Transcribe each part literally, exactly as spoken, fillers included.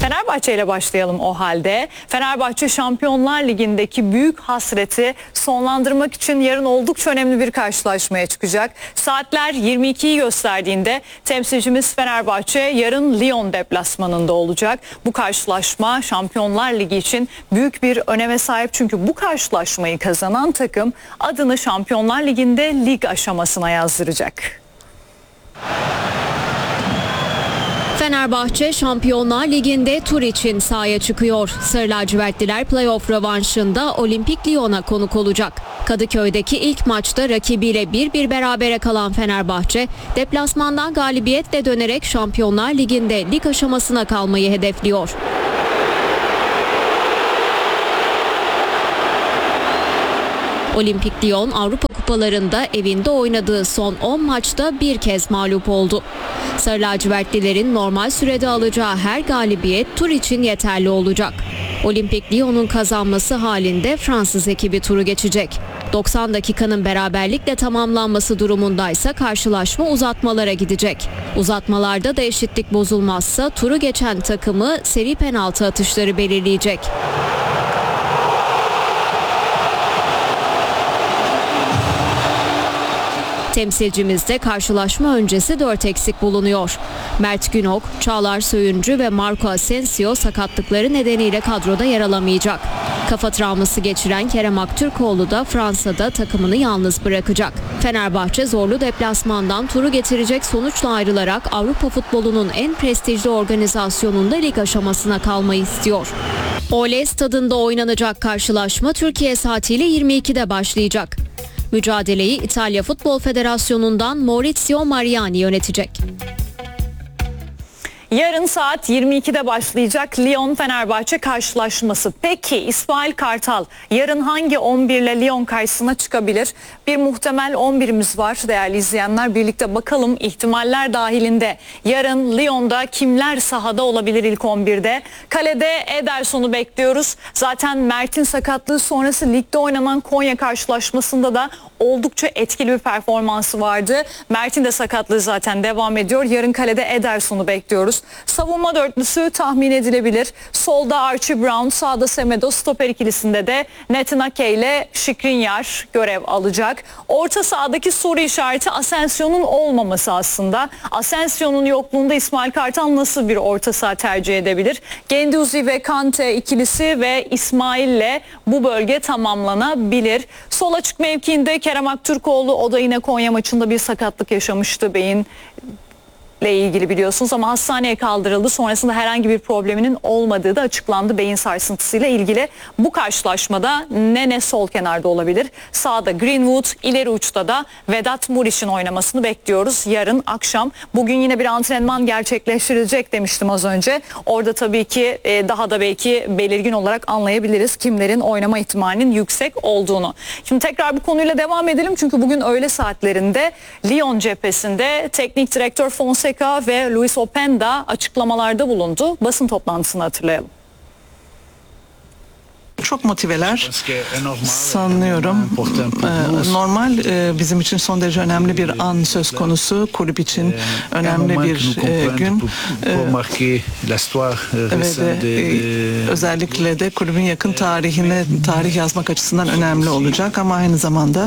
Fenerbahçe ile başlayalım o halde. Fenerbahçe Şampiyonlar Ligi'ndeki büyük hasreti sonlandırmak için yarın oldukça önemli bir karşılaşmaya çıkacak. Saatler yirmi ikiyi gösterdiğinde temsilcimiz Fenerbahçe yarın Lyon deplasmanında olacak. Bu karşılaşma Şampiyonlar Ligi için büyük bir öneme sahip. Çünkü bu karşılaşmayı kazanan takım adını Şampiyonlar Ligi'nde lig aşamasına yazdıracak. Fenerbahçe Şampiyonlar Ligi'nde tur için sahaya çıkıyor. Sarı lacivertliler playoff rövanşında Olimpik Lyon'a konuk olacak. Kadıköy'deki ilk maçta rakibiyle bir bir berabere kalan Fenerbahçe, deplasmandan galibiyetle dönerek Şampiyonlar Ligi'nde lig aşamasına kalmayı hedefliyor. Olimpik Lyon Avrupa Kupalarında evinde oynadığı son on maçta bir kez mağlup oldu. Sarı lacivertlilerin normal sürede alacağı her galibiyet tur için yeterli olacak. Olimpik Lyon'un kazanması halinde Fransız ekibi turu geçecek. doksan dakikanın beraberlikle tamamlanması durumundaysa karşılaşma uzatmalara gidecek. Uzatmalarda da eşitlik bozulmazsa turu geçen takımı seri penaltı atışları belirleyecek. Temsilcimizde karşılaşma öncesi dört eksik bulunuyor. Mert Günok, Çağlar Söyüncü ve Marco Asensio sakatlıkları nedeniyle kadroda yer alamayacak. Kafa travması geçiren Kerem Aktürkoğlu da Fransa'da takımını yalnız bırakacak. Fenerbahçe zorlu deplasmandan turu getirecek sonuçla ayrılarak Avrupa futbolunun en prestijli organizasyonunda lig aşamasına kalmayı istiyor. Oley stadında oynanacak karşılaşma Türkiye saatiyle yirmi ikide başlayacak. Mücadeleyi İtalya Futbol Federasyonu'ndan Maurizio Mariani yönetecek. Yarın saat yirmi ikide başlayacak Lyon-Fenerbahçe karşılaşması. Peki İsmail Kartal yarın hangi on bir ile Lyon karşısına çıkabilir? Bir muhtemel on birimiz var değerli izleyenler. Birlikte bakalım ihtimaller dahilinde. Yarın Lyon'da kimler sahada olabilir ilk on birde? Kalede Ederson'u bekliyoruz. Zaten Mert'in sakatlığı sonrası ligde oynanan Konya karşılaşmasında da oldukça etkili bir performansı vardı. Mert'in de sakatlığı zaten devam ediyor. Yarın kalede Ederson'u bekliyoruz. Savunma dörtlüsü tahmin edilebilir. Solda Archie Brown, sağda Semedo, stoper ikilisinde de Nathan Ake ile Skriniar görev alacak. Orta sahadaki soru işareti Asensio'nun olmaması aslında. Asensio'nun yokluğunda İsmail Kartal nasıl bir orta saha tercih edebilir? Guendouzi ve Kante ikilisi ve İsmail ile bu bölge tamamlanabilir. Sol açık mevkiinde Kerem Aktürkoğlu, o da yine Konya maçında bir sakatlık yaşamıştı beyin ile ilgili biliyorsunuz ama hastaneye kaldırıldı. Sonrasında herhangi bir probleminin olmadığı da açıklandı beyin sarsıntısıyla ilgili. Bu karşılaşmada Nene sol kenarda olabilir. Sağda Greenwood, ileri uçta da Vedat Muriç'in oynamasını bekliyoruz yarın akşam. Bugün yine bir antrenman gerçekleştirilecek demiştim az önce. Orada tabii ki daha da belki belirgin olarak anlayabiliriz kimlerin oynama ihtimalinin yüksek olduğunu. Şimdi tekrar bu konuyla devam edelim çünkü bugün öğle saatlerinde Lyon cephesinde teknik direktör Fonseca ve Luis Openda açıklamalarda bulundu. Basın toplantısını hatırlayalım. Çok motiveler sanıyorum. Ee, normal e, bizim için son derece önemli bir an söz konusu. Kulüp için önemli bir e, gün. E, ve de, e, özellikle de kulübün yakın tarihine tarih yazmak açısından önemli olacak ama aynı zamanda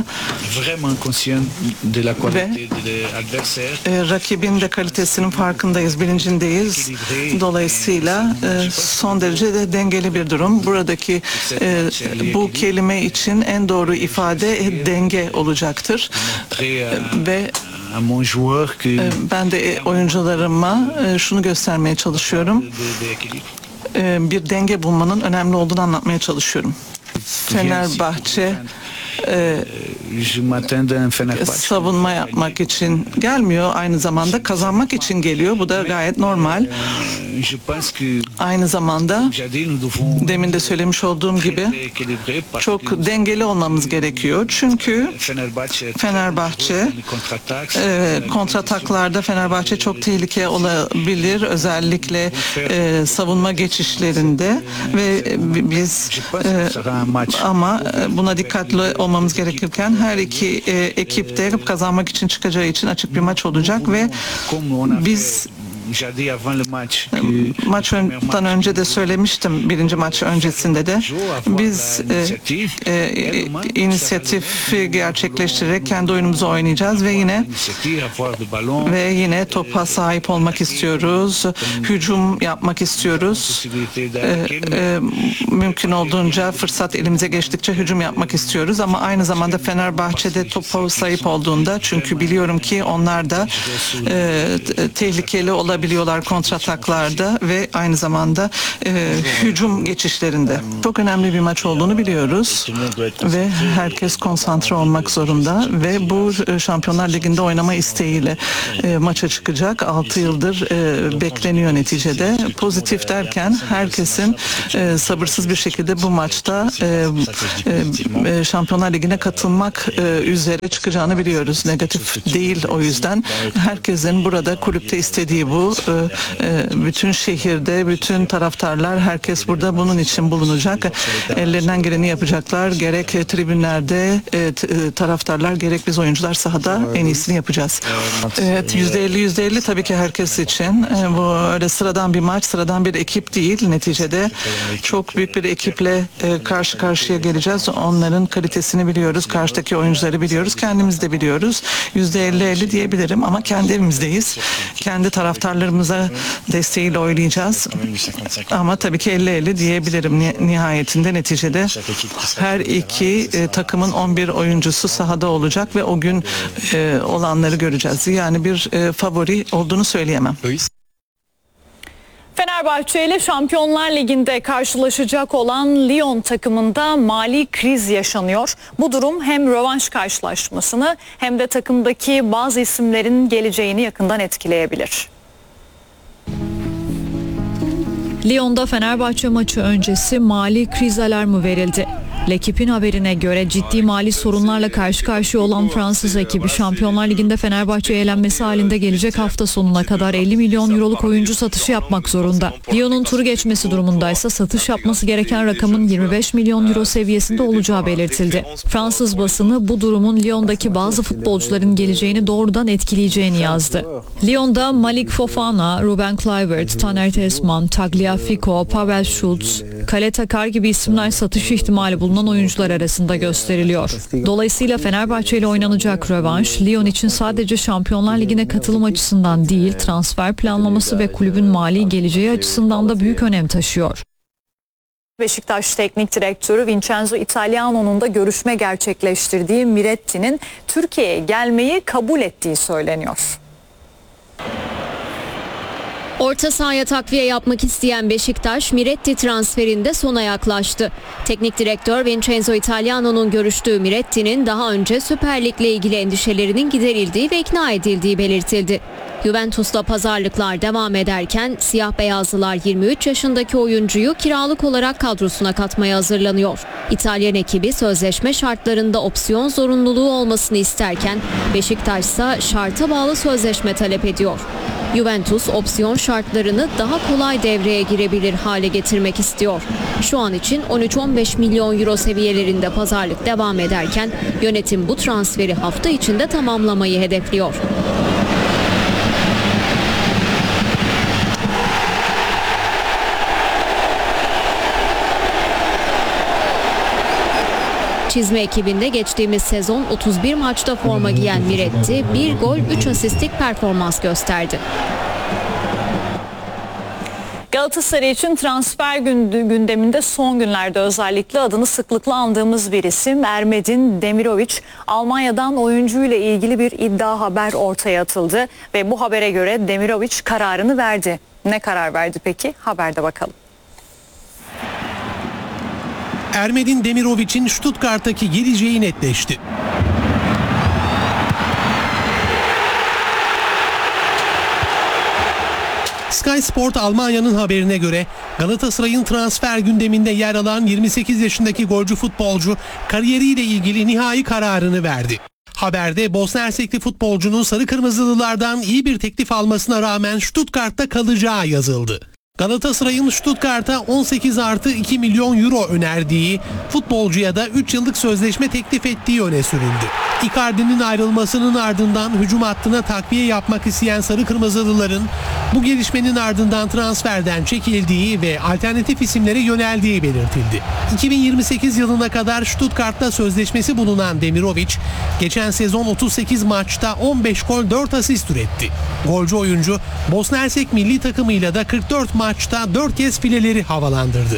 ve e, rakibin de kalitesinin farkındayız, bilincindeyiz. Dolayısıyla e, son derece de dengeli bir durum. Buradaki Ee, bu kelime için en doğru ifade e, denge olacaktır. Ee, ve e, ben de oyuncularıma e, şunu göstermeye çalışıyorum. Ee, bir denge bulmanın önemli olduğunu anlatmaya çalışıyorum. Fenerbahçe e, savunma yapmak için gelmiyor, aynı zamanda kazanmak için geliyor. Bu da gayet normal. Aynı zamanda demin de söylemiş olduğum gibi çok dengeli olmamız gerekiyor. Çünkü Fenerbahçe e, kontrataklarda Fenerbahçe çok tehlike olabilir. Özellikle e, savunma geçişlerinde ve biz e, ama buna dikkatli olmamız gerekirken her iki e, ekip de kazanmak için çıkacağı için açık bir maç olacak ve biz Maçtan önce de söylemiştim, birinci maç öncesinde de biz e, e, inisiyatifi gerçekleştirerek kendi oyunumuzu oynayacağız ve yine ve yine topa sahip olmak istiyoruz, hücum yapmak istiyoruz, e, e, mümkün olduğunca fırsat elimize geçtikçe hücum yapmak istiyoruz ama aynı zamanda Fenerbahçe'de topa sahip olduğunda, çünkü biliyorum ki onlar da e, tehlikeli olabiliyorlar kontrataklarda ve aynı zamanda e, hücum geçişlerinde. Çok önemli bir maç olduğunu biliyoruz ve herkes konsantre olmak zorunda ve bu e, Şampiyonlar Ligi'nde oynama isteğiyle e, maça çıkacak. altı yıldır e, bekleniyor neticede. Pozitif derken herkesin e, sabırsız bir şekilde bu maçta e, e, Şampiyonlar Ligi'ne katılmak e, üzere çıkacağını biliyoruz. Negatif değil o yüzden. Herkesin burada kulüpte istediği bu. E, e, bütün şehirde, bütün taraftarlar, herkes burada bunun için bulunacak. Ellerinden geleni yapacaklar. Gerek tribünlerde e, taraftarlar, gerek biz oyuncular sahada en iyisini yapacağız. Evet, yüzde elli yüzde elli tabii ki herkes için. E, bu öyle sıradan bir maç, sıradan bir ekip değil. Neticede çok büyük bir ekiple e, karşı karşıya geleceğiz. Onların kalitesini biliyoruz. Karşıdaki oyuncuları biliyoruz. Kendimiz de biliyoruz. yüzde elli elli diyebilirim ama kendi evimizdeyiz. Kendi taraftarlarımıza desteğiyle oynayacağız. Ama tabii ki elli elli diyebilirim. Nihayetinde neticede her iki e, takımın on bir oyuncusu sahada olacak ve o gün e, olanları göreceğiz. Yani bir e, favori olduğunu söyleyemem. Fenerbahçe ile Şampiyonlar Ligi'nde karşılaşacak olan Lyon takımında mali kriz yaşanıyor. Bu durum hem rövanş karşılaşmasını hem de takımdaki bazı isimlerin geleceğini yakından etkileyebilir. Lyon'da Fenerbahçe maçı öncesi mali kriz alarmı verildi. L'Equipe'in haberine göre ciddi mali sorunlarla karşı karşıya olan Fransız ekibi Şampiyonlar Ligi'nde Fenerbahçe'ye elenmesi halinde gelecek hafta sonuna kadar elli milyon euroluk oyuncu satışı yapmak zorunda. Lyon'un turu geçmesi durumundaysa satış yapması gereken rakamın yirmi beş milyon euro seviyesinde olacağı belirtildi. Fransız basını bu durumun Lyon'daki bazı futbolcuların geleceğini doğrudan etkileyeceğini yazdı. Lyon'da Malik Fofana, Ruben Kluivert, Taner Tessman, Tagliafico, Pavel Schulz, Kale Takar gibi isimler satış ihtimali bulunan oyuncular arasında gösteriliyor. Dolayısıyla Fenerbahçe ile oynanacak rövanş, Lyon için sadece Şampiyonlar Ligi'ne katılım açısından değil, transfer planlaması ve kulübün mali geleceği açısından da büyük önem taşıyor. Beşiktaş Teknik Direktörü Vincenzo Italiano'nun da görüşme gerçekleştirdiği Miretti'nin Türkiye'ye gelmeyi kabul ettiği söyleniyor. Orta sahaya takviye yapmak isteyen Beşiktaş, Miretti transferinde sona yaklaştı. Teknik direktör Vincenzo Italiano'nun görüştüğü Miretti'nin daha önce Süper Lig'le ilgili endişelerinin giderildiği ve ikna edildiği belirtildi. Juventus'ta pazarlıklar devam ederken siyah beyazlılar yirmi üç yaşındaki oyuncuyu kiralık olarak kadrosuna katmaya hazırlanıyor. İtalyan ekibi sözleşme şartlarında opsiyon zorunluluğu olmasını isterken Beşiktaş ise şarta bağlı sözleşme talep ediyor. Juventus opsiyon şartlarını daha kolay devreye girebilir hale getirmek istiyor. Şu an için on üç on beş milyon euro seviyelerinde pazarlık devam ederken yönetim bu transferi hafta içinde tamamlamayı hedefliyor. Çizme ekibinde geçtiğimiz sezon otuz bir maçta forma giyen Miretti bir gol üç asistlik performans gösterdi. Galatasaray için transfer gündeminde son günlerde özellikle adını sıklıkla andığımız bir isim Ermedin Demirovic. Almanya'dan oyuncuyla ilgili bir iddia haber ortaya atıldı ve bu habere göre Demirovic kararını verdi. Ne karar verdi peki? Haberde bakalım. Ermedin Demirovic'in Stuttgart'taki geleceği netleşti. Sky Sport Almanya'nın haberine göre Galatasaray'ın transfer gündeminde yer alan yirmi sekiz yaşındaki golcü futbolcu kariyeriyle ilgili nihai kararını verdi. Haberde Bosna Hersekli futbolcunun sarı kırmızılılardan iyi bir teklif almasına rağmen Stuttgart'ta kalacağı yazıldı. Galatasaray'ın Stuttgart'a on sekiz artı iki milyon euro önerdiği, futbolcuya da üç yıllık sözleşme teklif ettiği öne sürüldü. Icardi'nin ayrılmasının ardından hücum hattına takviye yapmak isteyen Sarı Kırmızılıların bu gelişmenin ardından transferden çekildiği ve alternatif isimlere yöneldiği belirtildi. iki bin yirmi sekiz yılına kadar Stuttgart'ta sözleşmesi bulunan Demirovic, geçen sezon otuz sekiz maçta on beş gol dört asist üretti. Golcü oyuncu Bosna Hersek milli takımıyla da kırk dört maçta dört kez fileleri havalandırdı.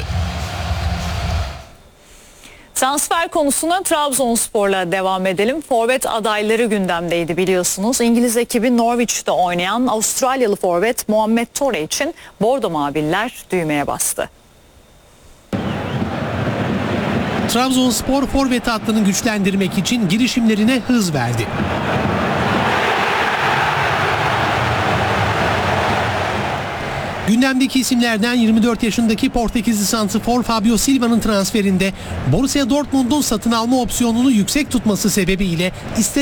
Transfer konusuna Trabzonspor'la devam edelim. Forvet adayları gündemdeydi biliyorsunuz. İngiliz ekibi Norwich'te oynayan Avustralyalı forvet Muhammed Tore için Bordo Maviller düğmeye bastı. Trabzonspor forvet hattını güçlendirmek için girişimlerine hız verdi. Gündemdeki isimlerden yirmi dört yaşındaki Portekizli santrfor Fabio Silva'nın transferinde Borussia Dortmund'un satın alma opsiyonunu yüksek tutması sebebiyle istenen